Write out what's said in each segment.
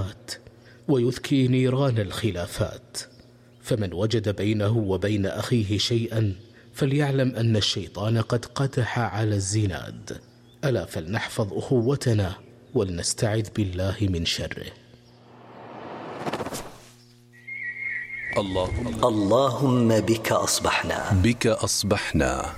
العلاقات ويذكي نيران الخلافات. فمن وجد بينه وبين أخيه شيئا فليعلم أن الشيطان قد قدح على الزناد. ألا فلنحفظ أخوتنا ولنستعذ بالله من شره. اللهم بك أصبحنا.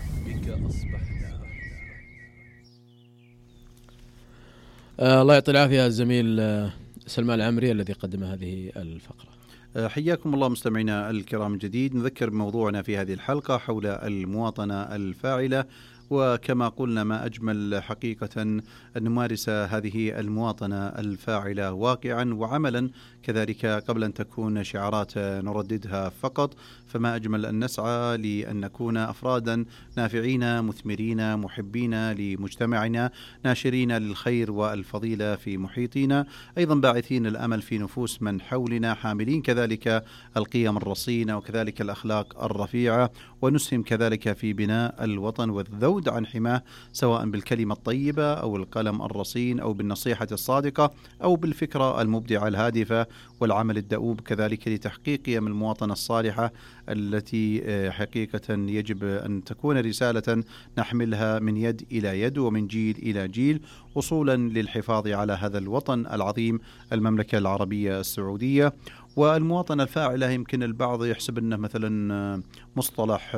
الله يعطي العافية الزميل سلمان العمري الذي قدم هذه الفقرة. حياكم الله مستمعينا الكرام جديد. نذكر موضوعنا في هذه الحلقة حول المواطنة الفاعلة، وكما قلنا ما أجمل حقيقة أن نمارس هذه المواطنة الفاعلة واقعا وعملا كذلك، قبل أن تكون شعارات نرددها فقط. فما أجمل أن نسعى لأن نكون أفرادا نافعين مثمرين محبين لمجتمعنا، ناشرين للخير والفضيلة في محيطنا، أيضا باعثين الأمل في نفوس من حولنا، حاملين كذلك القيم الرصينة وكذلك الأخلاق الرفيعة، ونسهم كذلك في بناء الوطن والذود عن حماه، سواء بالكلمة الطيبة أو القلم الرصين أو بالنصيحة الصادقة أو بالفكرة المبدعة الهادفة والعمل الدؤوب كذلك لتحقيق قيم المواطنة الصالحة التي حقيقة يجب أن تكون رسالة نحملها من يد إلى يد ومن جيل إلى جيل، وصولا للحفاظ على هذا الوطن العظيم المملكة العربية السعودية. والمواطنة الفاعلة يمكن البعض يحسب أنه مثلا مصطلح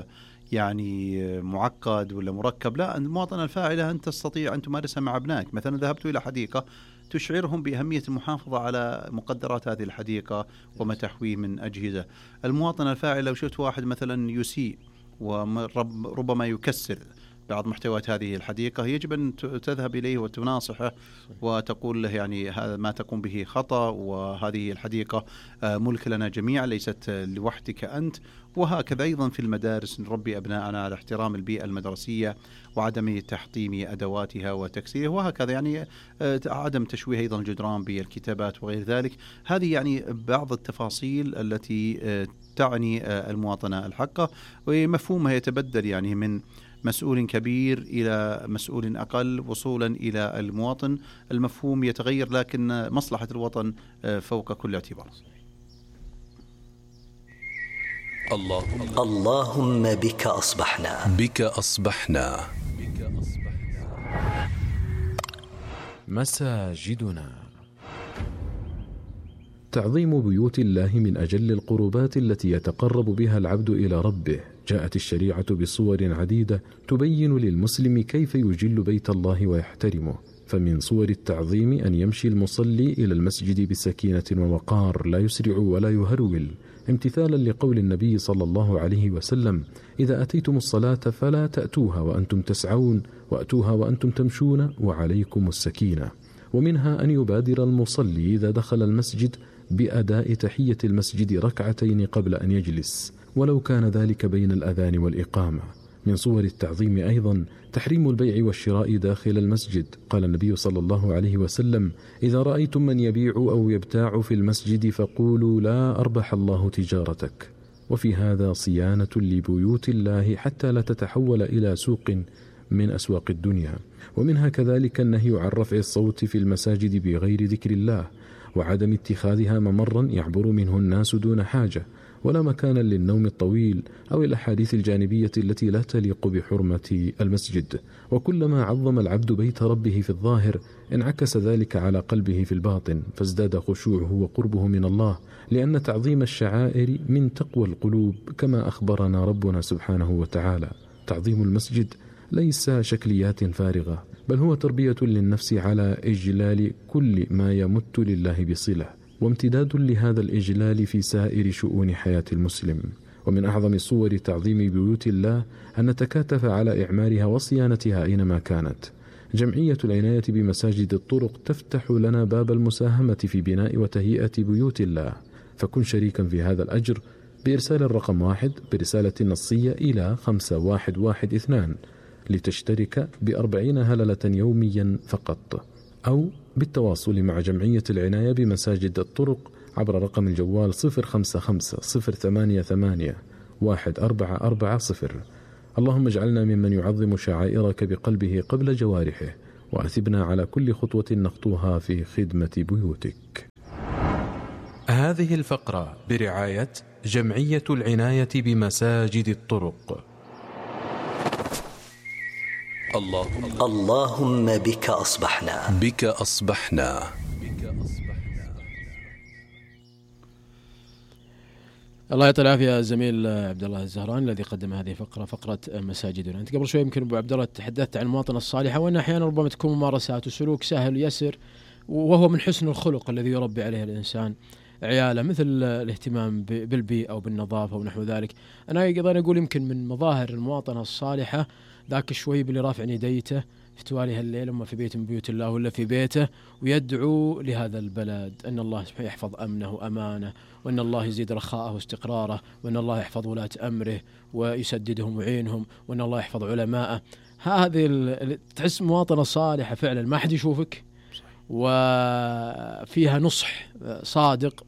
يعني معقد ولا مركب. لا، المواطنة الفاعلة أنت تستطيع أن تمارسها مع أبنائك. مثلا ذهبت إلى حديقة تشعرهم بأهمية المحافظة على مقدرات هذه الحديقة وما تحويه من أجهزة. المواطنة الفاعلة لو شفت واحد مثلا يسيء وربما يكسر بعض محتويات هذه الحديقة، يجب أن تذهب إليه وتناصحه وتقول له يعني هذا ما تقوم به خطأ، وهذه الحديقة ملك لنا جميعا ليست لوحدك أنت. وهكذا أيضا في المدارس نربي أبناءنا على احترام البيئة المدرسية وعدم تحطيم أدواتها وتكسيرها، وهكذا يعني عدم تشويه أيضا الجدران بالكتابات وغير ذلك. هذه يعني بعض التفاصيل التي تعني المواطنة الحقة، ومفهومها يتبدل يعني من مسؤول كبير إلى مسؤول أقل وصولا إلى المواطن. المفهوم يتغير لكن مصلحة الوطن فوق كل اعتبار. اللهم بك أصبحنا. مساجدنا. تعظيم بيوت الله من أجل القربات التي يتقرب بها العبد إلى ربه. جاءت الشريعة بصور عديدة تبين للمسلم كيف يجل بيت الله ويحترمه. فمن صور التعظيم أن يمشي المصلي إلى المسجد بسكينة ووقار، لا يسرع ولا يهرول، امتثالا لقول النبي صلى الله عليه وسلم: إذا أتيتم الصلاة فلا تأتوها وأنتم تسعون، وأتوها وأنتم تمشون وعليكم السكينة. ومنها أن يبادر المصلي إذا دخل المسجد بأداء تحية المسجد ركعتين قبل أن يجلس، ولو كان ذلك بين الأذان والإقامة. من صور التعظيم أيضا تحريم البيع والشراء داخل المسجد. قال النبي صلى الله عليه وسلم: إذا رأيتم من يبيع أو يبتاع في المسجد فقولوا لا أربح الله تجارتك. وفي هذا صيانة لبيوت الله حتى لا تتحول إلى سوق من أسواق الدنيا. ومنها كذلك النهي عن رفع الصوت في المساجد بغير ذكر الله، وعدم اتخاذها ممرا يعبر منه الناس دون حاجة، ولا مكانا للنوم الطويل أو الأحاديث الجانبية التي لا تليق بحرمة المسجد. وكلما عظم العبد بيت ربه في الظاهر انعكس ذلك على قلبه في الباطن، فازداد خشوعه وقربه من الله، لأن تعظيم الشعائر من تقوى القلوب، كما أخبرنا ربنا سبحانه وتعالى. تعظيم المسجد ليس شكليات فارغة، بل هو تربية للنفس على إجلال كل ما يمت لله بصلة، وامتداد لهذا الإجلال في سائر شؤون حياة المسلم. ومن أعظم صور تعظيم بيوت الله أن نتكاتف على إعمارها وصيانتها أينما كانت. جمعية العناية بمساجد الطرق تفتح لنا باب المساهمة في بناء وتهيئة بيوت الله، فكن شريكا في هذا الأجر بإرسال الرقم 1 برسالة نصية إلى 5112 لتشترك ب40 هللة يوميا فقط، أو بالتواصل مع جمعية العناية بمساجد الطرق عبر رقم الجوال 055-088-1440. اللهم اجعلنا ممن يعظم شعائرك بقلبه قبل جوارحه، وأثبنا على كل خطوة نخطوها في خدمة بيوتك. هذه الفقرة برعاية جمعية العناية بمساجد الطرق. اللهم بك أصبحنا. بك أصبحنا. الله يعطي العافية الزميل عبد الله الزهران الذي قدم هذه الفقرة، فقرة مساجدنا. أنت قبل شوي يمكن أبو عبد الله تحدثت عن المواطنة الصالحة، وأن أحيانا ربما تكون ممارسات وسلوك سهل يسر، وهو من حسن الخلق الذي يربي عليه الإنسان عياله، مثل الاهتمام بالبيئة أو بالنظافة ونحو ذلك. أنا أيضا أقول يمكن من مظاهر المواطنة الصالحة ذاك الشوي اللي رافع يديته في توالي هالليل، أما في بيت من بيوت الله ولا في بيته، ويدعو لهذا البلد أن الله يحفظ أمنه وأمانه، وأن الله يزيد رخاءه واستقراره، وأن الله يحفظ ولاة أمره ويسددهم ويعينهم، وأن الله يحفظ علماءه. هذه تحس مواطنة صالحة فعلا، ما حد يشوفك، وفيها نصح صادق،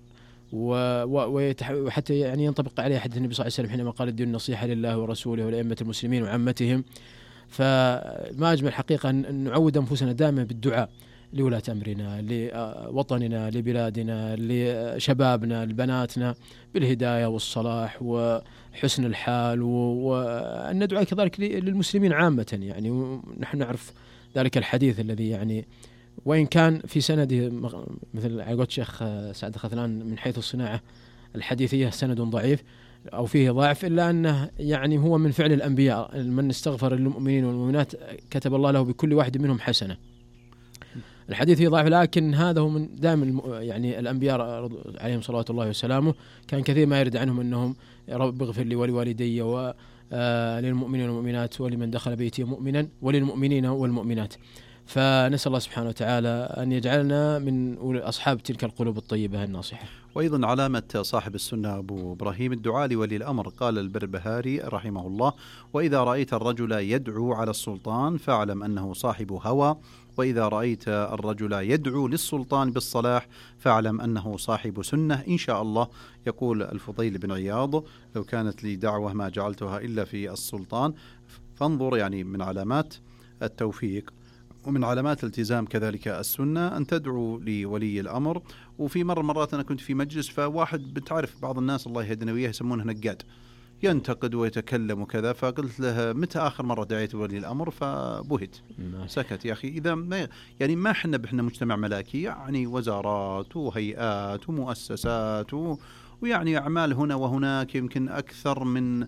وحتى يعني ينطبق عليه حديث النبي صلى الله عليه وسلم حينما قال الدين النصيحة لله ورسوله ولأئمة المسلمين وعامتهم. فما أجمل حقيقة أن نعود أنفسنا دائما بالدعاء لولاة أمرنا، لوطننا، لبلادنا، لشبابنا، لبناتنا، بالهداية والصلاح وحسن الحال، وأن ندعو كذلك للمسلمين عامة. يعني ونحن نعرف ذلك الحديث الذي يعني وإن كان في سنده مثل على قول الشيخ سعد خذلان من حيث الصناعة الحديثية سند ضعيف أو فيه ضعف، إلا أنه يعني هو من فعل الأنبياء، من استغفر للمؤمنين والمؤمنات كتب الله له بكل واحد منهم حسنة. الحديث فيه ضعف، لكن هذا هو من دائما يعني الأنبياء عليهم صلوات الله وسلامه كان كثير ما يرد عنهم أنهم رب اغفر لي ولوالدي وللمؤمنين والمؤمنات ولمن دخل بيتي مؤمنا وللمؤمنين والمؤمنات. فنسأل الله سبحانه وتعالى أن يجعلنا من أصحاب تلك القلوب الطيبة الناصحة. وأيضا علامة صاحب السنة أبو إبراهيم الدعاء لولي الأمر. قال البربهاري رحمه الله: وإذا رأيت الرجل يدعو على السلطان فاعلم أنه صاحب هوى، وإذا رأيت الرجل يدعو للسلطان بالصلاح فاعلم أنه صاحب سنة إن شاء الله. يقول الفضيل بن عياض: لو كانت لي دعوة ما جعلتها إلا في السلطان. فانظر، يعني من علامات التوفيق ومن علامات الالتزام كذلك السنة أن تدعو لولي الأمر. وفي مرات أنا كنت في مجلس، فواحد بتعرف بعض الناس الله يهدنا وياه يسمونه نقاد، ينتقد ويتكلم وكذا، فقلت له: متى آخر مرة دعيت ولي الأمر؟ فبهت سكت. يا أخي إذا ما حنا مجتمع ملاكي، يعني وزارات وهيئات ومؤسسات ويعني أعمال هنا وهناك، يمكن أكثر من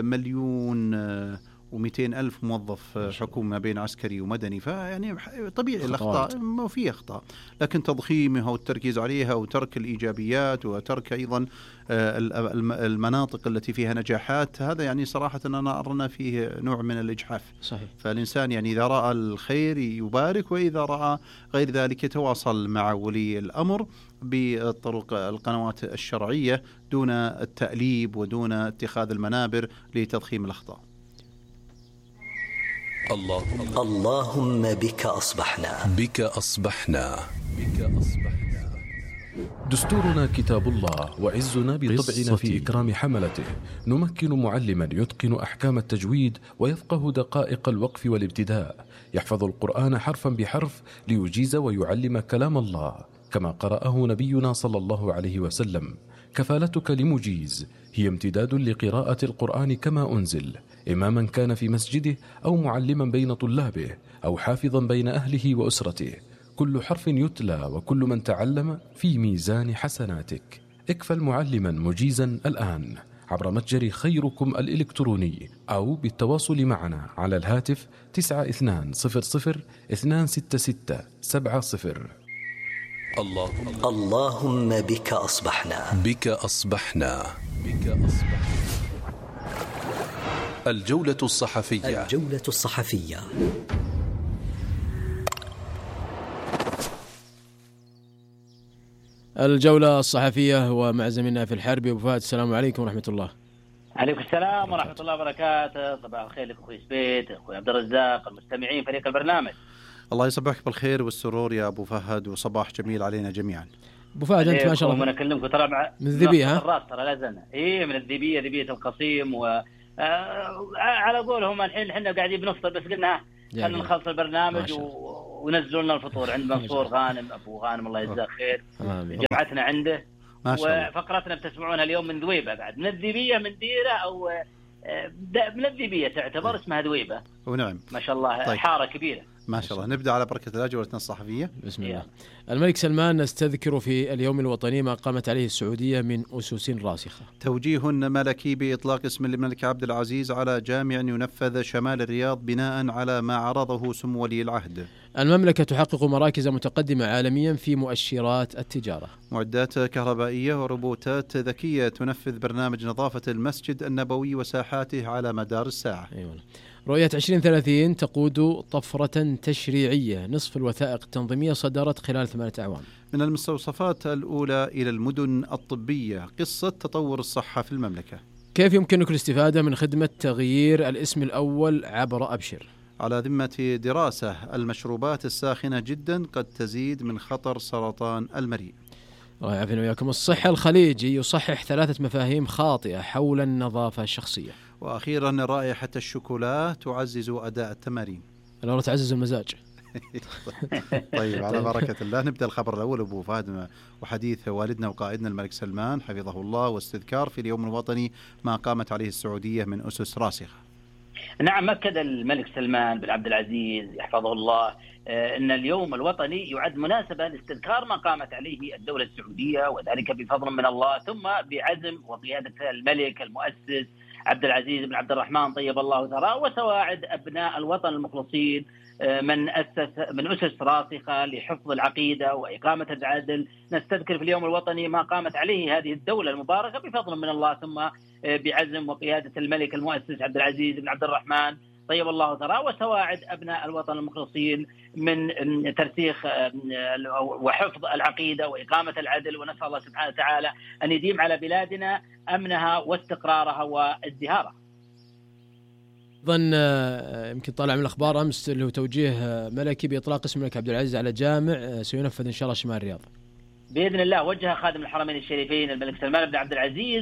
1,200,000 موظف حكومة بين عسكري ومدني، فيعني طبيعي الأخطاء، ما في أخطاء، لكن تضخيمها والتركيز عليها وترك الإيجابيات وترك أيضا المناطق التي فيها نجاحات، هذا يعني صراحة أنا أرنا فيه نوع من الإجحاف. صحيح. فالإنسان يعني إذا رأى الخير يبارك، وإذا رأى غير ذلك يتواصل مع ولي الأمر بالطرق القنوات الشرعية دون التأليب ودون اتخاذ المنابر لتضخيم الأخطاء. اللهم بك أصبحنا. بك أصبحنا. دستورنا كتاب الله، وعزنا بطبعنا في إكرام حملته. نمكن معلما يتقن أحكام التجويد ويفقه دقائق الوقف والابتداء، يحفظ القرآن حرفا بحرف ليجيز ويعلم كلام الله كما قرأه نبينا صلى الله عليه وسلم. كفالتك لمجيز هي امتداد لقراءة القرآن كما أنزل، إماما كان في مسجده أو معلما بين طلابه أو حافظا بين أهله وأسرته. كل حرف يتلى وكل من تعلم في ميزان حسناتك. اكفل معلما مجيزا الآن عبر متجر خيركم الإلكتروني أو بالتواصل معنا على الهاتف 9200-266-70. اللهم بك أصبحنا. بك أصبحنا. الجولة الصحفية. الجولة الصحفية. الجولة الصحفية ومع زميلنا في الحرب أبو فهد. السلام عليكم ورحمة الله. عليكم السلام ورحمة الله وبركاته. صباح الخير لك أخوي سبيت، أخوي عبد الرزاق، المستمعين، فريق البرنامج. الله يصبحك بالخير والسرور يا أبو فهد، وصباح جميل علينا جميعا. أبو فهد أنت ما شاء الله أنا أكلمكم ترى من الذبية، الراس ترى لازلنا من الذبية، ذبية القصيم، على قولهم الحين احنا قاعدين بنفطر، بس قلنا خلينا نخلص البرنامج ونزلوا لنا الفطور عند منصور غانم، أبو غانم الله يجزاه خير، جمعتنا عنده وفقرتنا بتسمعونها اليوم من ذويبة، بعد من الذيبية من ديرة أو من الذيبية تعتبر اسمها ذويبة. ونعم ما شاء الله. طيب. حارة كبيرة ما شاء الله. نبدأ على بركة الله جولتنا الصحفية. بسم الله. الملك سلمان نستذكر في اليوم الوطني ما قامت عليه السعودية من أسس راسخة. توجيه ملكي بإطلاق اسم الملك عبد العزيز على جامع ينفذ شمال الرياض بناء على ما عرضه سمو ولي العهد. المملكة تحقق مراكز متقدمة عالميا في مؤشرات التجارة. معدات كهربائية وروبوتات ذكية تنفذ برنامج نظافة المسجد النبوي وساحاته على مدار الساعة. أيوة. رؤية 2030 تقود طفرة تشريعية، نصف الوثائق التنظيمية صدرت خلال 8 أعوام. من المستوصفات الأولى إلى المدن الطبية، قصة تطور الصحة في المملكة. كيف يمكنك الاستفادة من خدمة تغيير الاسم الأول عبر أبشر؟ على ذمة دراسة، المشروبات الساخنة جدا قد تزيد من خطر سرطان المريء. الله يعافينا وياكم. الصحة الخليجي يصحح 3 مفاهيم خاطئة حول النظافة الشخصية. وأخيرا رائحة الشوكولا تعزز أداء التمارين. الأولى تعزز المزاج. طيب على بركة الله نبدأ الخبر الأول أبو فهد وحديث والدنا وقائدنا الملك سلمان حفظه الله، واستذكار في اليوم الوطني ما قامت عليه السعودية من أسس راسخة. نعم، أكد الملك سلمان بن عبد العزيز يحفظه الله أن اليوم الوطني يعد مناسبة لاستذكار ما قامت عليه الدولة السعودية، وذلك بفضل من الله ثم بعزم وقيادة الملك المؤسس عبد العزيز بن عبد الرحمن طيب الله ثراه، وسواعد أبناء الوطن المخلصين من أسس راسخة لحفظ العقيدة وإقامة العدل. نستذكر في اليوم الوطني ما قامت عليه هذه الدولة المباركة بفضل من الله ثم بعزم وقيادة الملك المؤسس عبد العزيز بن عبد الرحمن طيب الله ثراه، وسواعد أبناء الوطن المخلصين من ترسيخ وحفظ العقيدة وإقامة العدل. ونسأل الله سبحانه وتعالى أن يديم على بلادنا أمنها واستقرارها وازدهارها. أيضا يمكن طالع من الأخبار أمس اللي هو توجيه ملكي بإطلاق اسم الملك عبد العزيز على جامع سينفذ إن شاء الله شمال الرياض بإذن الله. وجه خادم الحرمين الشريفين الملك سلمان بن عبد العزيز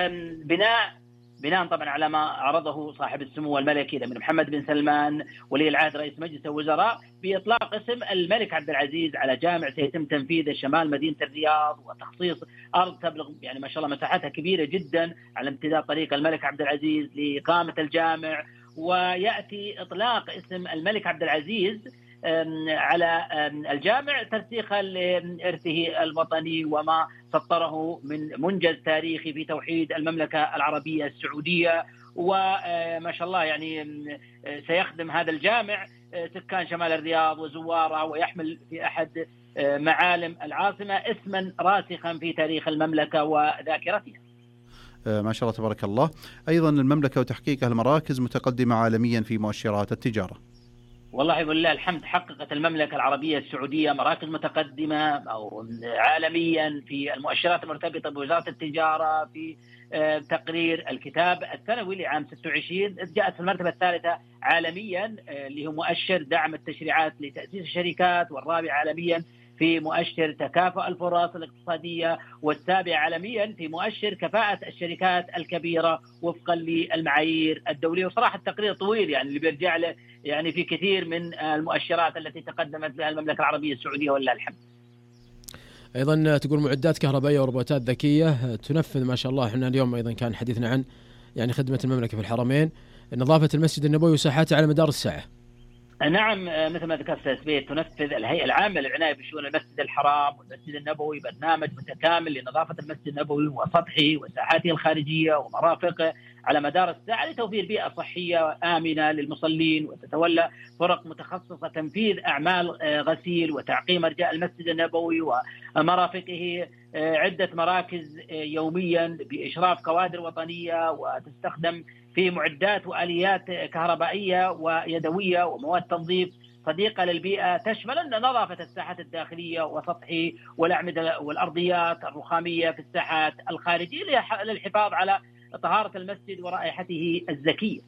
بناء طبعا على ما عرضه صاحب السمو الملكي الأمير محمد بن سلمان ولي العهد رئيس مجلس الوزراء بإطلاق اسم الملك عبد العزيز على جامع سيتم تنفيذه شمال مدينة الرياض، وتخصيص أرض تبلغ يعني ما شاء الله مساحتها كبيرة جدا على امتداد طريق الملك عبد العزيز لإقامة الجامع. ويأتي إطلاق اسم الملك عبد العزيز على الجامع ترسيخا لإرثه الوطني وما سطره من منجز تاريخي في توحيد المملكة العربية السعودية. وما شاء الله يعني سيخدم هذا الجامع سكان شمال الرياض وزوارها، ويحمل في أحد معالم العاصمة اسما راسخا في تاريخ المملكة وذاكرتها. ما شاء الله تبارك الله. أيضا المملكة وتحقيقها المراكز متقدمة عالميا في مؤشرات التجارة. والله يقول الله الحمد، حققت المملكة العربية السعودية مراكز متقدمة أو عالميا في المؤشرات المرتبطة بوزارة التجارة. في تقرير الكتاب السنوي لعام 26 جاءت في المرتبة الثالثة عالميا اللي هو مؤشر دعم التشريعات لتأسيس الشركات، والرابع عالميا في مؤشر تكافؤ الفرص الاقتصادية، والسابع عالميا في مؤشر كفاءة الشركات الكبيرة وفقا للمعايير الدولية. وصراحة التقرير طويل يعني اللي بيرجع له يعني في كثير من المؤشرات التي تقدمت بها المملكة العربية السعودية ولله الحمد. أيضا تقول معدات كهربائية وروبوتات ذكية تنفذ ما شاء الله. احنا اليوم أيضا كان حديثنا عن يعني خدمة المملكة في الحرمين، نظافة المسجد النبوي وساحاته على مدار الساعة. نعم، مثل ما ذكرت أستاذ، تنفذ الهيئة العامة للعناية بشؤون المسجد الحرام والمسجد النبوي برنامج متكامل لنظافة المسجد النبوي وسطحه وساحاته الخارجية ومرافقه على مدار الساعة لتوفير بيئة صحية آمنة للمصلين. وتتولى فرق متخصصة تنفيذ أعمال غسيل وتعقيم أرجاء المسجد النبوي ومرافقه عدة مراكز يوميا بإشراف كوادر وطنية، وتستخدم في معدات وآليات كهربائية ويدوية ومواد تنظيف صديقة للبيئة تشمل نظافة الساحات الداخلية وسطحي والأعمدة والأرضيات الرخامية في الساحات الخارجية للحفاظ على طهارة المسجد ورائحته الزكية.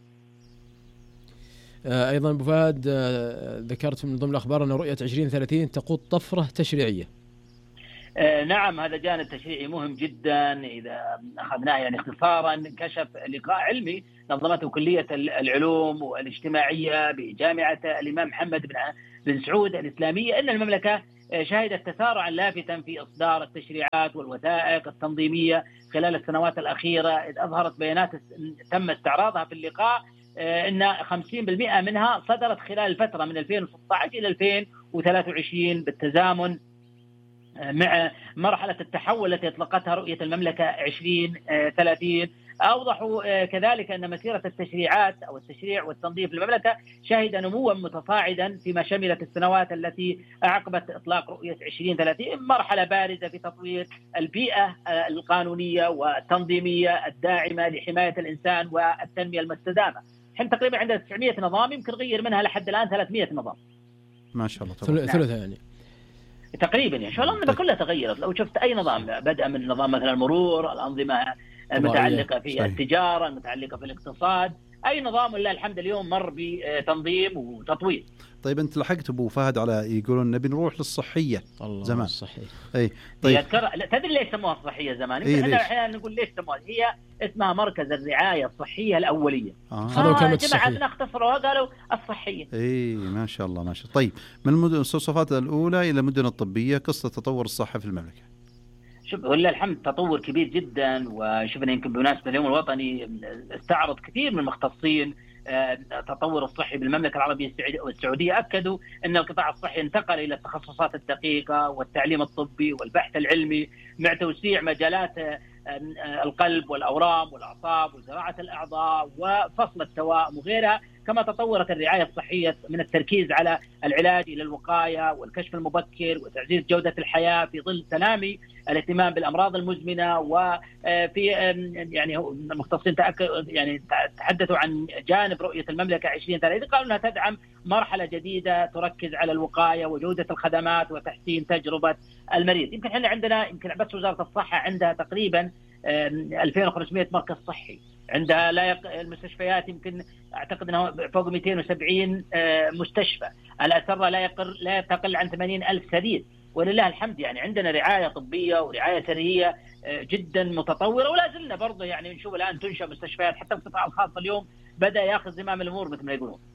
أيضا أبو فهد ذكرت من ضمن الأخبار أن رؤية 2030 تقود طفرة تشريعية. نعم، هذا جانب تشريعي مهم جدا إذا أخذناه يعني اختصارا. كشف لقاء علمي نظمته كلية العلوم والاجتماعية بجامعة الإمام محمد بن سعود الإسلامية أن المملكة شهدت تسارعا لافتا في إصدار التشريعات والوثائق التنظيمية خلال السنوات الأخيرة، إذ أظهرت بيانات تم استعراضها في اللقاء أن 50% منها صدرت خلال الفترة من 2016 إلى 2023 بالتزامن مع مرحلة التحول التي أطلقتها رؤية المملكة 2030. أوضحوا كذلك أن مسيرة التشريعات أو التشريع والتنظيم في المملكة شهد نموا متصاعدا فيما شملت السنوات التي أعقبت إطلاق رؤية 2030، مرحلة بارزة في تطوير البيئة القانونية والتنظيمية الداعمة لحماية الإنسان والتنمية المستدامة. احنا تقريبا عندنا 900 نظام، يمكن غير منها لحد الآن 300 نظام. ما شاء الله. ثلثة يعني تقريبا يعني. شو الأنظمة كلها تغيرت، لو شفت أي نظام بدأ من نظام مثلا المرور، الأنظمة المتعلقة في التجارة، المتعلقة في الاقتصاد، أي نظام لله الحمد اليوم مر بتنظيم وتطوير. طيب أنت لحقت أبو فهد على يقولون نبي نروح للصحية زمان. الصحية. أي طيب. تدري ليش سموها الصحية زمان؟ احنا أحيانا نقول ليش سموها، هي اسمها مركز الرعاية الصحية الأولية. جماعة نختصرها قالوا الصحية. إيه ما شاء الله ما شاء الله. طيب من المستوصفات الأولى إلى المدن الطبية، قصة تطور الصحة في المملكة. شوف ولله الحمد تطور كبير جدا، وشفنا يمكن بمناسبة اليوم الوطني استعرض كثير من المختصين التطور الصحي بالمملكة العربية والسعودية. أكدوا أن القطاع الصحي انتقل إلى التخصصات الدقيقة والتعليم الطبي والبحث العلمي مع توسيع مجالات القلب والأورام والأعصاب وزراعة الأعضاء وفصل التوائم وغيرها. كما تطورت الرعاية الصحية من التركيز على العلاج إلى الوقاية والكشف المبكر وتعزيز جودة الحياة في ظل تنامي الاهتمام بالأمراض المزمنة. وفي يعني المختصين تحدثوا عن جانب رؤية المملكة 2030، قالوا أنها تدعم مرحلة جديدة تركز على الوقاية وجودة الخدمات وتحسين تجربة المريض. يمكن احنا عندنا بس وزارة الصحة عندها تقريبا 2500 مركز صحي، عندها المستشفيات يمكن أعتقد أنه فوق 270 مستشفى، الأسرة لا تقل عن 80,000 سرير. ولله الحمد يعني عندنا رعاية طبية ورعاية سرية جدا متطورة، ولا زلنا برضه يعني نشوف الآن تنشأ مستشفيات، حتى القطاع الخاص اليوم بدأ يأخذ زمام الأمور مثل ما يقولون.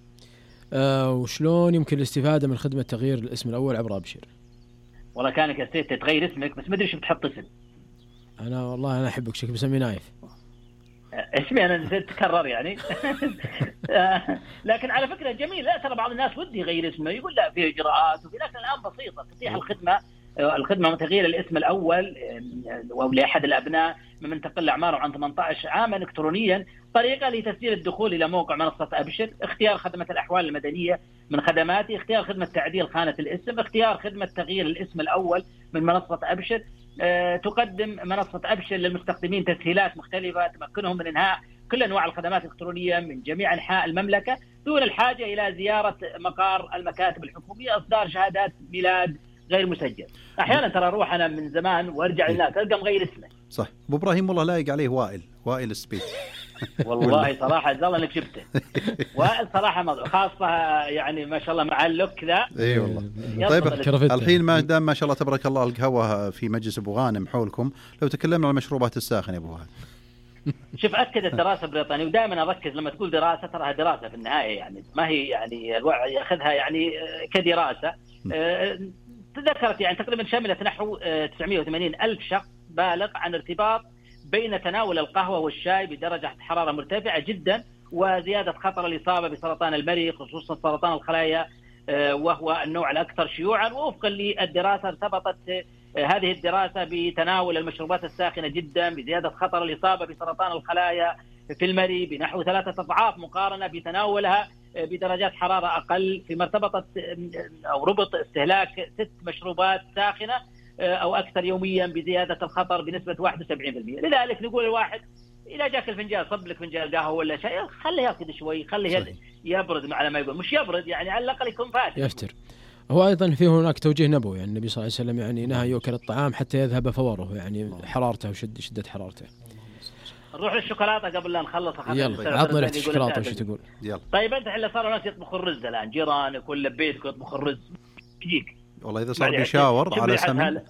وشلون يمكن الاستفادة من خدمة تغيير الاسم الأول عبر أبشر؟ والله كانك استيت تغير اسمك بس ما أدري شو بتحط اسم. والله أنا أحبك شكل بسمي نايف. اسمي أنا نسيت تكرر يعني. لكن على فكرة جميل. لا ترى بعض الناس ودي يغير اسمه، يقول لا فيه إجراءات وفي ناس الآن بسيطة تتيح الخدمة تغيير الاسم الأول أو لأحد الأبناء ممن تقل أعماره عن 18 عاما إلكترونيا، طريقة لتسجيل الدخول إلى موقع منصة أبشر، اختيار خدمة الأحوال المدنية من خدماتي، اختيار خدمة تعديل خانة الاسم، اختيار خدمة تغيير الاسم الأول من منصة أبشر. تقدم منصة أبشر للمستخدمين تسهيلات مختلفة تمكنهم من إنهاء كل أنواع الخدمات الإلكترونية من جميع أنحاء المملكة دون الحاجة إلى زيارة مقار المكاتب الحكومية، إصدار شهادات ميلاد غير مسجل. أحيانا ترى أروح أنا من زمان وأرجع للناس ألقى مغير اسمه. صح. أبو إبراهيم والله لايق عليه وائل السبيت. والله صراحة جزاه الله إنك جبته. وائل صراحة خاصة يعني ما شاء الله مع اللوك ذا. إيه والله. طيب الحين ما دام ما شاء الله تبارك الله القهوة في مجلس أبو غانم حولكم، لو تكلمنا عن المشروبات الساخنة يا أبو غانم. شوف أكد الدراسة البريطانية، ودائما أركز لما تقول دراسة تراها دراسة في النهاية، يعني ما هي يعني الوعي يأخذها يعني كدراسة. تذكرت يعني تقريبا شملت نحو 980,000 شخص بالغ عن ارتباط بين تناول القهوة والشاي بدرجة حرارة مرتفعة جدا وزيادة خطر الإصابة بسرطان المريء خصوصا سرطان الخلايا وهو النوع الأكثر شيوعا. ووفقا للدراسة ارتبطت هذه الدراسة بتناول المشروبات الساخنة جدا بزيادة خطر الإصابة بسرطان الخلايا في المريء بنحو 3 أضعاف مقارنة بتناولها بدرجات حرارة أقل، فيما ارتبطت أو ربط استهلاك 6 مشروبات ساخنة أو أكثر يوميا بزيادة الخطر بنسبة 71%. لذلك نقول الواحد إذا جاك الفنجان صب لك فنجان قهوة ولا شيء خليه ياخذ شوي، خليه يبرد على ما يقول، مش يبرد يعني على الأقل يكون فاتح يفتر. هو أيضا فيه هناك توجيه نبوي، يعني النبي صلى الله عليه وسلم يعني نهى يؤكل الطعام حتى يذهب فوره، يعني حرارته وشدة حرارته. نروح للشوكولاتة قبل لا نخلص. يلا عطنا ريحة الشوكولاتة وش تقول؟ يلا. طيب أنت اللي صاروا ناس يطبخوا الرز الآن، جيرانك ولا بيتك يطبخوا الرز يجيك والله إذا صار بيشاور على سمن.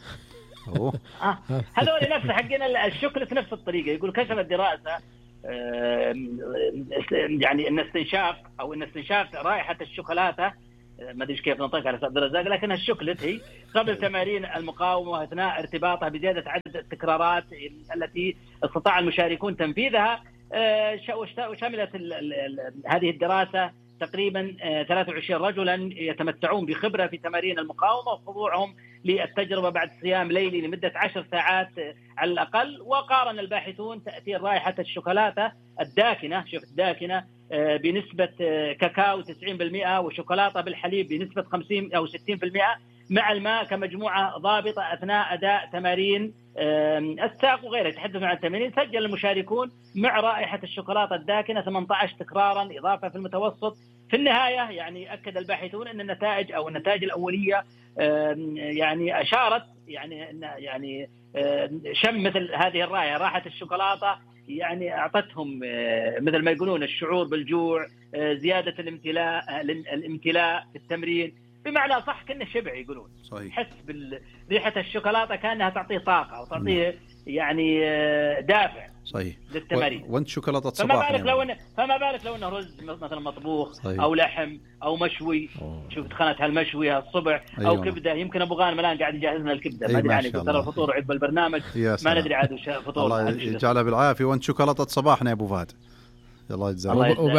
هذول نفس حقين الشوكولاتة نفس الطريقة. يقول كشفت دراسة يعني ان استنشاق رائحة الشوكولاتة ما ادري كيف نطق على عبد الرزاق، لكنها الشكلت هي قبل تمارين المقاومه واثناء ارتباطها بزياده عدد التكرارات التي استطاع المشاركون تنفيذها. وشملت هذه الدراسه تقريبا 23 رجلا يتمتعون بخبره في تمارين المقاومه وخضوعهم للتجربه بعد صيام ليلي لمده 10 ساعات على الاقل. وقارن الباحثون تاثير رائحه الشوكولاته الداكنه، شفت داكنه بنسبه كاكاو 90% وشوكولاته بالحليب بنسبه 50 او 60% مع الماء كمجموعه ضابطه اثناء اداء تمارين الساق وغيرها. يتحدثون عن التمارين. سجل المشاركون مع رائحه الشوكولاته الداكنه 18 تكرارا اضافه في المتوسط. في النهايه يعني اكد الباحثون ان النتائج الاوليه يعني اشارت يعني شم مثل هذه الرائحه، رائحه الشوكولاته يعني اعطتهم مثل ما يقولون الشعور بالجوع، زياده الامتلاء في التمرين، بمعنى صح كأنه شبع يقولون. صحيح. حس بريحة الشوكولاتة كأنها تعطيه طاقة وتعطيه يعني دافع. صحيح. للتمارين. وانت شوكولاتة صباح. فما بالك لو انه رز مثلا مطبوخ. صحيح. او لحم او مشوي. شوف دخلت هالمشوي هالصبح. أيوة. او كبدة. يمكن ابو غانم الان قاعد يجهز لنا الكبدة. ما ادري يعني ترى الفطور عقب البرنامج. ما ندري عاد وش فطور. الله يجعلها بالعافية. وانت شوكولاتة صباحنا يا ابو فهد. الله يجزاك.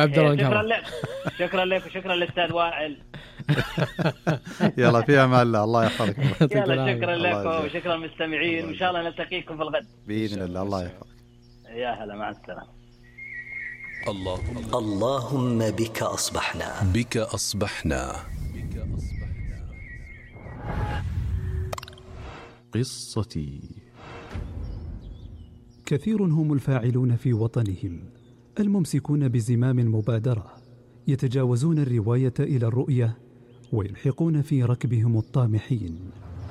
شكرا لك وشكرا للاستاذ وائل. يلا فيها مع الله يحفظك. يلا شكرا لكم وشكرا للمستمعين وان شاء الله نلتقيكم في الغد باذن الله. الله يحفظك. يا هلا مع السلامه. اللهم بك أصبحنا. بك أصبحنا. قصتي. كثير هم الفاعلون في وطنهم الممسكون بزمام المبادرة، يتجاوزون الرواية إلى الرؤية ويلحقون في ركبهم الطامحين،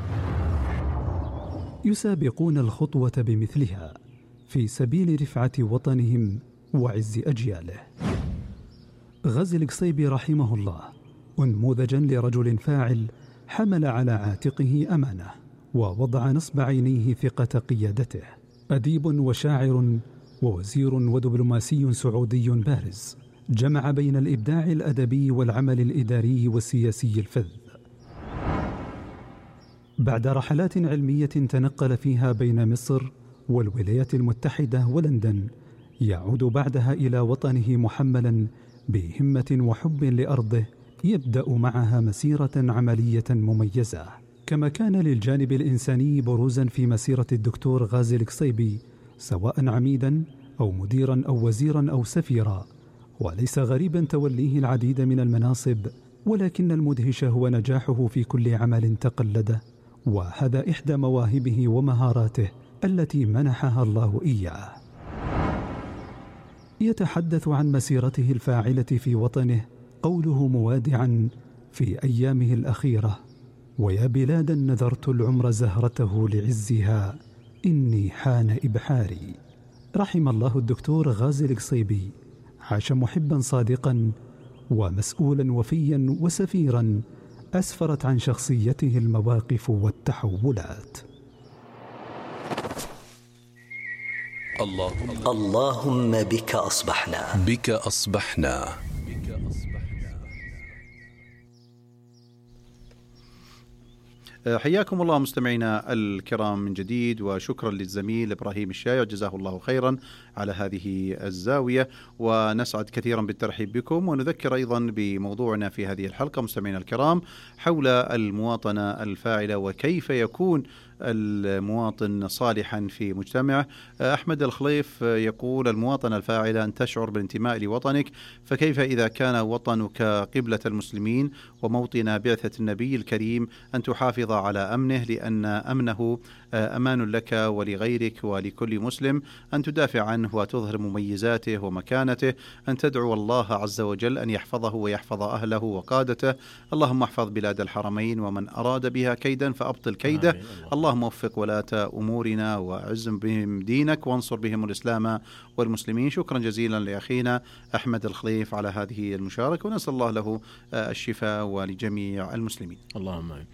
يسابقون الخطوة بمثلها في سبيل رفعة وطنهم وعز أجياله. غازي القصيبي رحمه الله أنموذجا لرجل فاعل حمل على عاتقه أمانة ووضع نصب عينيه ثقة قيادته. أديب وشاعر ووزير ودبلوماسي سعودي بارز، جمع بين الإبداع الأدبي والعمل الإداري والسياسي الفذ. بعد رحلات علمية تنقل فيها بين مصر والولايات المتحدة ولندن، يعود بعدها إلى وطنه محملا بهمة وحب لأرضه، يبدأ معها مسيرة عملية مميزة. كما كان للجانب الإنساني بروزا في مسيرة الدكتور غازي القصيبي، سواء عميدا أو مديرا أو وزيرا أو سفيرا. وليس غريبا توليه العديد من المناصب، ولكن المدهش هو نجاحه في كل عمل تقلده، وهذا إحدى مواهبه ومهاراته التي منحها الله إياه. يتحدث عن مسيرته الفاعلة في وطنه قوله موادعا في أيامه الأخيرة: ويا بلادا نذرت العمر زهرته لعزها، إني حان إبحاري. رحم الله الدكتور غازي القصيبي، عاش محبا صادقا ومسؤولا وفيا وسفيرا، أسفرت عن شخصيته المواقف والتحولات. اللهم بك أصبحنا. بك أصبحنا. حياكم الله مستمعينا الكرام من جديد، وشكرا للزميل إبراهيم الشايع جزاه الله خيرا على هذه الزاوية، ونسعد كثيرا بالترحيب بكم. ونذكر أيضا بموضوعنا في هذه الحلقة مستمعينا الكرام حول المواطنة الفاعلة وكيف يكون المواطن صالحا في مجتمعه. أحمد الخليف يقول: المواطنة الفاعلة أن تشعر بالانتماء لوطنك، فكيف إذا كان وطنك قبلة المسلمين وموطن بعثة النبي الكريم أن تحافظ على أمنه، لأن أمنه أمان لك ولغيرك ولكل مسلم، أن تدافع عنه وتظهر مميزاته ومكانته، أن تدعو الله عز وجل أن يحفظه ويحفظ أهله وقادته. اللهم احفظ بلاد الحرمين، ومن أراد بها كيدا فأبطل كيده. اللهم وفق ولاة أمورنا وأعز بهم دينك وانصر بهم الإسلام والمسلمين. شكرا جزيلا لأخينا أحمد الخليف على هذه المشاركة، ونسأل الله له الشفاء ولجميع المسلمين. اللهم آمين.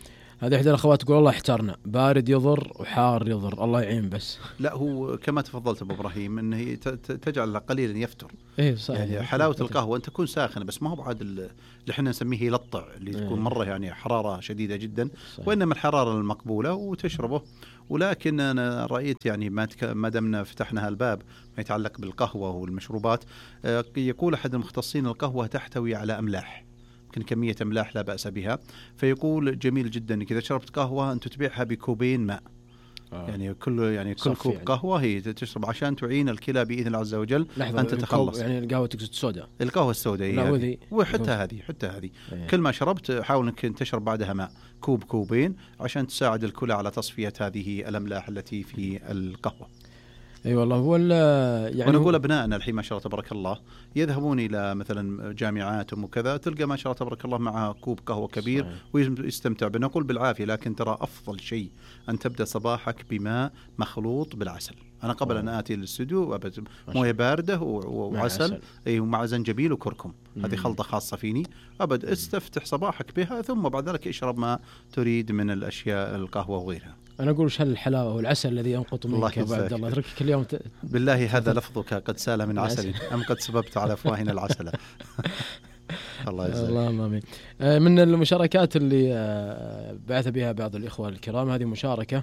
هذه إحدى الأخوات تقول الله احترنا، بارد يضر وحار يضر، الله يعين بس. لا هو كما تفضلت أبو إبراهيم أنه تجعل قليلا يفتر. إيه صحيح. يعني حلاوة القهوة أن تكون ساخنة، بس ما هو بعد اللي احنا نسميه يلطع، اللي تكون مرة يعني حرارة شديدة جدا. صحيح. وإنما الحرارة المقبولة وتشربه. ولكن أنا رأيت يعني ما دمنا فتحنا الباب ما يتعلق بالقهوة والمشروبات، يقول أحد المختصين القهوة تحتوي على أملاح، كمية أملاح لا بأس بها. فيقول جميل جدا إذا شربت قهوة أنت تبيعها بكوبين ماء. يعني كل كوب يعني قهوة هي تشرب عشان تعين الكلى بإذن الله عز وجل أن تتخلص. يعني القهوة السوداء، القهوة السوداء يعني. وحتى هذه كل ما شربت حاول أنك تشرب بعدها ماء كوبين عشان تساعد الكلى على تصفية هذه الأملاح التي في القهوة. اي والله. هو يعني ونقول ابنائنا الحين ما شاء الله تبارك الله يذهبون الى مثلا جامعاتهم وكذا، تلقى ما شاء الله تبارك الله معها كوب قهوه كبير. صحيح. ويستمتع. بنقول بالعافيه، لكن ترى افضل شيء ان تبدا صباحك بماء مخلوط بالعسل. انا قبل ان اتي للاستوديو مويه بارده وعسل، اي ومع زنجبيل وكركم. هذه خلطه خاصه فيني. استفتح صباحك بها، ثم بعد ذلك اشرب ما تريد من الاشياء القهوه وغيرها. أنا أقول وش هالحلاوة والعسل الذي ينقط منك يا أبو عبد الله، أتركك اليوم بالله هذا لفظك قد سال من عسل أم قد سببت على أفواهنا العسل. الله يجزاك. اللهم آمين. من المشاركات اللي بعث بها بعض الإخوة الكرام، هذه مشاركة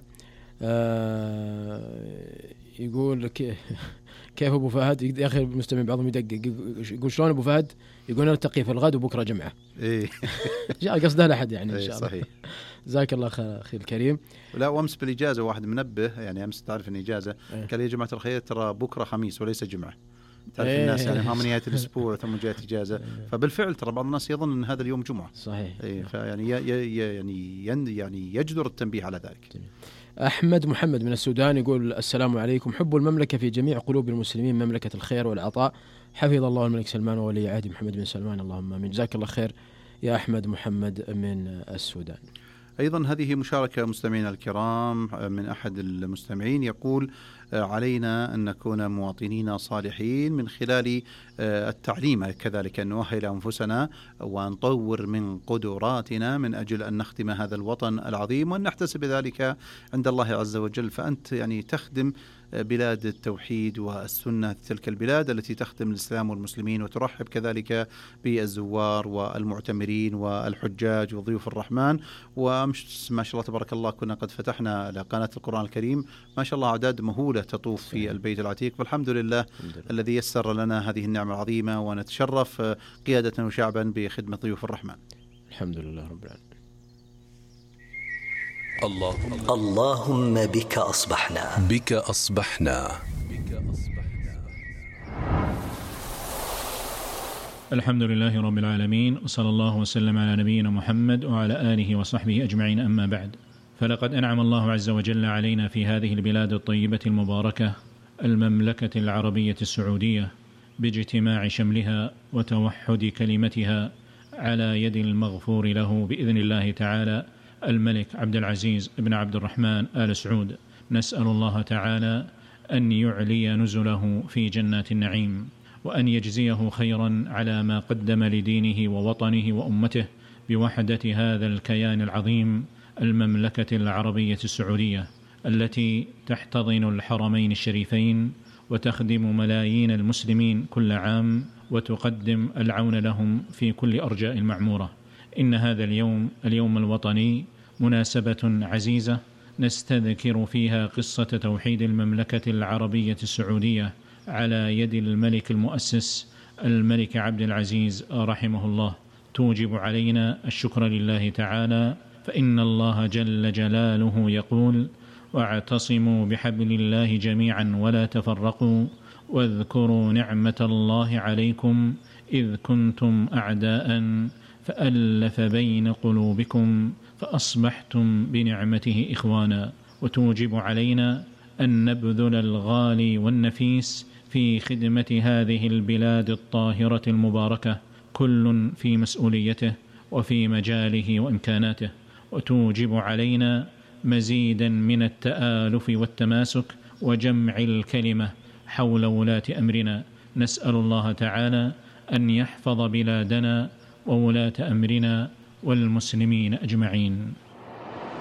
يقول كيف أبو فهد؟ يا أخي المستمع بعضهم يدقق يقول شلون أبو فهد؟ يقول نلتقي في الغد وبكرة جمعة. إيه قصده لأحد يعني إن شاء الله. صحيح. جزاك الله أخي الكريم. لا وأمس بالإجازة واحد منبه، يعني أمس تعرف إن إجازة قال يا جماعة الخير ترى بكرة خميس وليس جمعة. تعرف الناس يعني هم من نهاية الأسبوع ثم جاءت إجازة. فبالفعل ترى بعض الناس يظن أن هذا اليوم جمعة. صحيح. فيعني يعني يجدر التنبيه على ذلك. أحمد محمد من السودان يقول السلام عليكم، حب المملكة في جميع قلوب المسلمين، مملكة الخير والعطاء، حفظ الله الملك سلمان وولي عهد محمد بن سلمان، اللهم آمين. جزاك الله خير يا أحمد محمد من السودان. أيضا هذه مشاركة مستمعينا الكرام من أحد المستمعين يقول علينا أن نكون مواطنين صالحين من خلال التعليم، كذلك أن نؤهل أنفسنا وأن نطور من قدراتنا من أجل أن نخدم هذا الوطن العظيم وأن نحتسب ذلك عند الله عز وجل. فأنت يعني تخدم بلاد التوحيد والسنة، تلك البلاد التي تخدم الإسلام والمسلمين وترحب كذلك بالزوار والمعتمرين والحجاج وضيوف الرحمن. وأمس ما شاء الله تبارك الله كنا قد فتحنا على قناة القرآن الكريم ما شاء الله أعداد مهولة تطوف في البيت العتيق، والحمد لله الذي يسر لنا هذه النعمة العظيمة، ونتشرف قيادة وشعبا بخدمة ضيوف الرحمن. الحمد لله رب العالمين. اللهم بك أصبحنا. بك أصبحنا. الحمد لله رب العالمين، وصلى الله وسلم على نبينا محمد وعلى آله وصحبه أجمعين، أما بعد. فلقد أنعم الله عز وجل علينا في هذه البلاد الطيبة المباركة المملكة العربية السعودية باجتماع شملها وتوحد كلمتها على يد المغفور له بإذن الله تعالى الملك عبد العزيز بن عبد الرحمن آل سعود. نسأل الله تعالى أن يعلي نزله في جنات النعيم، وأن يجزيه خيرا على ما قدم لدينه ووطنه وأمته بوحدة هذا الكيان العظيم المملكة العربية السعودية التي تحتضن الحرمين الشريفين وتخدم ملايين المسلمين كل عام وتقدم العون لهم في كل أرجاء المعمورة. إن هذا اليوم الوطني مناسبة عزيزة نستذكر فيها قصة توحيد المملكة العربية السعودية على يد الملك المؤسس الملك عبد العزيز رحمه الله، توجب علينا الشكر لله تعالى، فإن الله جل جلاله يقول: واعتصموا بحبل الله جميعا ولا تفرقوا واذكروا نعمة الله عليكم إذ كنتم أعداء فألف بين قلوبكم فأصبحتم بنعمته إخوانا. وتوجب علينا أن نبذل الغالي والنفيس في خدمة هذه البلاد الطاهرة المباركة، كل في مسؤوليته وفي مجاله وإمكاناته. وتوجب علينا مزيدا من التآلف والتماسك وجمع الكلمة حول ولاة أمرنا. نسأل الله تعالى أن يحفظ بلادنا وولاة أمرنا والمسلمين أجمعين.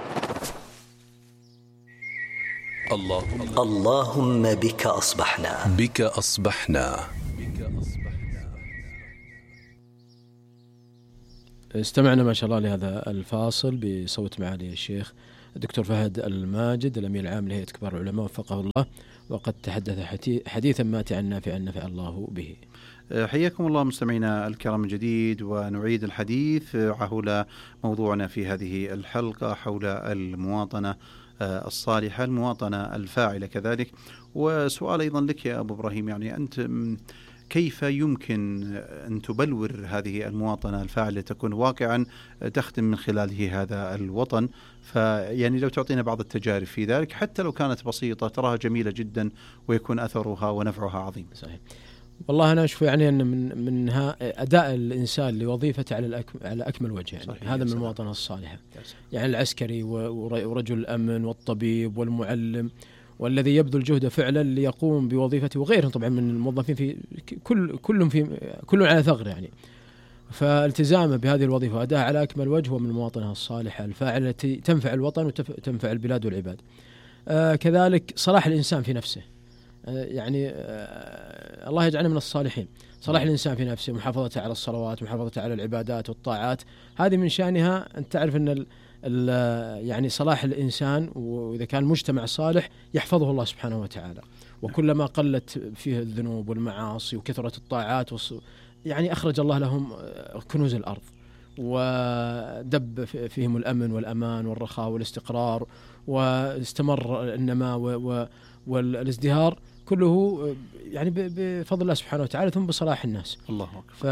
اللهم بك أصبحنا. بك أصبحنا. استمعنا ما شاء الله لهذا الفاصل بصوت معالي الشيخ الدكتور فهد الماجد الأمين العام لهيئة كبار العلماء وفقه الله، وقد تحدث حديثا ماتعا نافعا نفع الله به. حياكم الله مستمعينا الكرام من جديد، ونعيد الحديث حول موضوعنا في هذه الحلقة حول المواطنة الصالحة، المواطنة الفاعلة كذلك. وسؤال أيضا لك يا أبو إبراهيم، يعني أنت كيف يمكن أن تبلور هذه المواطنة الفاعلة تكون واقعا تخدم من خلاله هذا الوطن؟ فيعني لو تعطينا بعض التجارب في ذلك حتى لو كانت بسيطة تراها جميلة جدا ويكون أثرها ونفعها عظيم. صحيح. والله أنا أشوف يعني أن من أداء الإنسان لوظيفته على أكمل وجه، يعني صحيح. هذا من المواطنة الصالحة، يعني العسكري ورجل الأمن والطبيب والمعلم والذي يبذل جهده فعلا ليقوم بوظيفته، وغيرهم طبعا من الموظفين في كل على ثغر يعني. فالتزامه بهذه الوظيفة وأداءها على أكمل وجه هو من المواطنة الصالحة الفاعلة التي تنفع الوطن وتنفع البلاد والعباد. كذلك صلاح الإنسان في نفسه، يعني الله يجعلنا من الصالحين. صلاح الإنسان في نفسه، محافظته على الصلوات، محافظته على العبادات والطاعات، هذه من شأنها أن تعرف أن يعني صلاح الإنسان، وإذا كان مجتمع صالح يحفظه الله سبحانه وتعالى. وكلما قلت فيه الذنوب والمعاصي وكثرة الطاعات يعني أخرج الله لهم كنوز الأرض، ودب فيهم الأمن والأمان والرخاء والاستقرار، واستمر النماء والازدهار كله يعني بفضل الله سبحانه وتعالى، ثم بصلاح الناس. الله أكبر.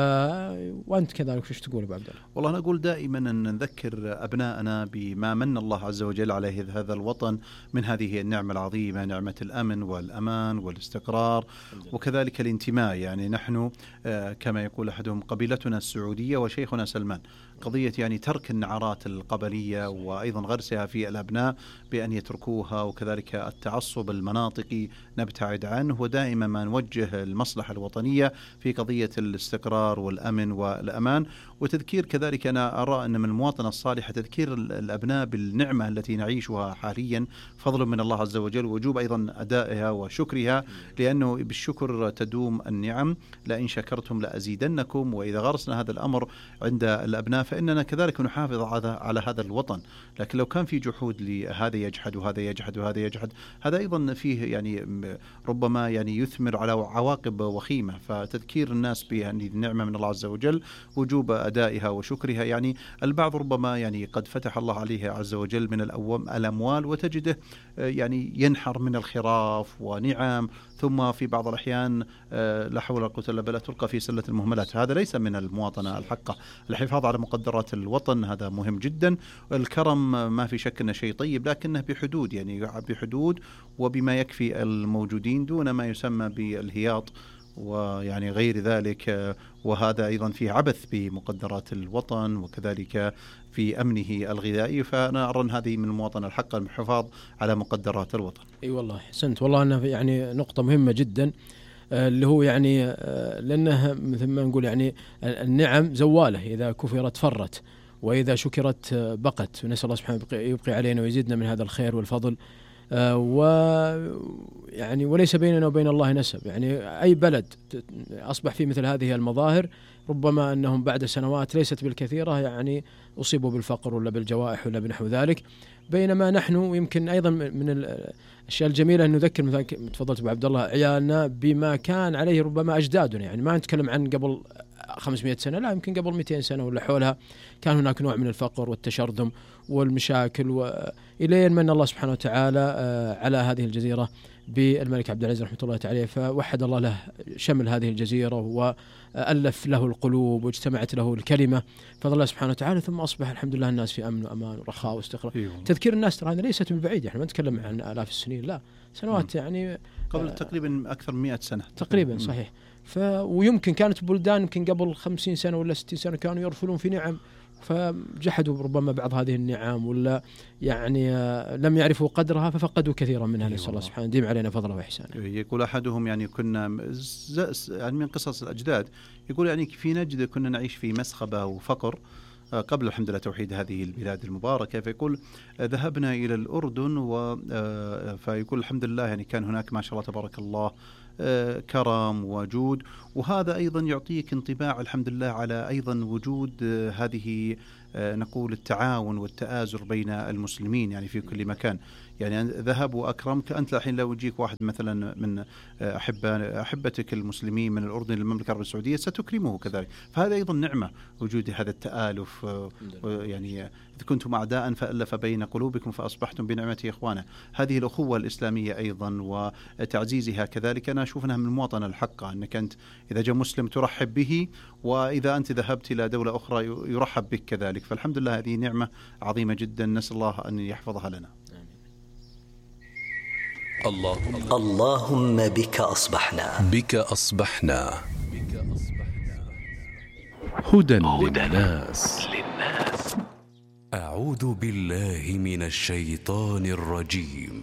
وأنت كذلك وش تقول أبو عبد الله؟ والله أنا أقول دائما أن نذكر أبناءنا بما من الله عز وجل عليه هذا الوطن من هذه النعمة العظيمة، نعمة الأمن والأمان والاستقرار وكذلك الانتماء. يعني نحن كما يقول أحدهم قبيلتنا السعودية وشيخنا سلمان، قضية يعني ترك النعرات القبلية وأيضا غرسها في الأبناء بأن يتركوها، وكذلك التعصب المناطقي نبتعد عنه، ودائما ما نوجه المصلحة الوطنية في قضية الاستقرار والأمن والأمان. وتذكير كذلك أنا أرى أن من المواطنة الصالحة تذكير الأبناء بالنعمة التي نعيشها حاليا، فضل من الله عز وجل، ووجوب أيضا أدائها وشكرها، لأنه بالشكر تدوم النعم، لئن شكرتم لأزيدنكم. وإذا غرسنا هذا الأمر عند الأبناء فإننا كذلك نحافظ على هذا الوطن. لكن لو كان في جحود لهذا يجحد وهذا يجحد وهذا يجحد، هذا أيضا فيه يعني ربما يعني يثمر على عواقب وخيمة. فتذكير الناس بهذه النعمة من الله عز وجل، وجوب أدائها وشكرها. يعني البعض ربما يعني قد فتح الله عليه عز وجل من الأموال وتجده يعني ينحر من الخراف ونعم، ثم في بعض الأحيان لا حول ولا قوة إلا بالله تلقى في سلة المهملات. هذا ليس من المواطنة الحقة. الحفاظ على مقدرات الوطن هذا مهم جدا. الكرم ما في شك أنه شيء طيب، لكنه بحدود، يعني بحدود وبما يكفي الموجودين دون ما يسمى بالهياط ويعني غير ذلك. وهذا أيضا فيه عبث بمقدرات الوطن وكذلك في أمنه الغذائي. فأنا أرى أن هذه من المواطنة الحقة، الحفاظ على مقدرات الوطن. أي والله حسنت، والله أنه يعني نقطة مهمة جدا، اللي هو يعني لأنها مثل ما نقول يعني النعم زوالة، إذا كفرت فرت وإذا شكرت بقت. ونسأل الله سبحانه يبقي علينا ويزيدنا من هذا الخير والفضل. ويعني وليس بيننا وبين الله نسب. يعني أي بلد أصبح فيه مثل هذه المظاهر ربما أنهم بعد سنوات ليست بالكثيرة يعني أصيبوا بالفقر ولا بالجوائح ولا بنحو ذلك. بينما نحن يمكن أيضا من الأشياء الجميلة أن نذكر مثلا تفضلت أبو عبد الله عيالنا بما كان عليه ربما أجدادنا. يعني ما نتكلم عن قبل 500 سنة، لا يمكن قبل 200 سنة ولا حولها كان هناك نوع من الفقر والتشرذم والمشاكل، وإلين من الله سبحانه وتعالى على هذه الجزيرة بالملك عبد العزيز رحمة الله تعالى، فوحد الله له شمل هذه الجزيرة وألف له القلوب واجتمعت له الكلمة فضل الله سبحانه وتعالى، ثم أصبح الحمد لله الناس في أمن وأمان ورخاء واستقرار. تذكير الناس ترى هذا ليست من بعيد، احنا ما نتكلم عن آلاف السنين، لا سنوات يعني قبل تقريبا أكثر من 100 سنة تقريبا. صحيح. ويمكن كانت بلدان يمكن قبل 50 سنة ولا 60 سنة كانوا يرفلون في نعم، فجحدوا ربما بعض هذه النعم ولا يعني لم يعرفوا قدرها ففقدوا كثيرا منها. نسأل الله سبحانه يديم علينا فضله وإحسانه. يقول أحدهم يعني كنا يعني من قصص الأجداد، يقول يعني في نجد كنا نعيش في مسخبة وفقر، قبل الحمد لله توحيد هذه البلاد المباركة، فيقول ذهبنا إلى الأردن فيقول الحمد لله يعني كان هناك ما شاء الله تبارك الله كرم وجود، وهذا أيضا يعطيك انطباع الحمد لله على أيضا وجود هذه نقول التعاون والتآزر بين المسلمين يعني في كل مكان. يعني ذهب وأكرمك أنت، الحين لو يجيك واحد مثلا من أحبتك المسلمين من الأردن للمملكة العربية السعودية ستكرمه كذلك، فهذا أيضا نعمة وجود هذا التآلف. يعني إذ كنتم أعداء فألف بين قلوبكم فأصبحتم بنعمته إخوانا. هذه الأخوة الإسلامية أيضا وتعزيزها كذلك أنا أشوف أنها من المواطنة الحقة، أنك أنت إذا جاء مسلم ترحب به، وإذا أنت ذهبت إلى دولة أخرى يرحب بك كذلك. فالحمد لله هذه نعمة عظيمة جدا، نسأل الله أن يحفظها لنا. اللهم بك أصبحنا. بك أصبحنا. هدى للناس. أعوذ بالله من الشيطان الرجيم.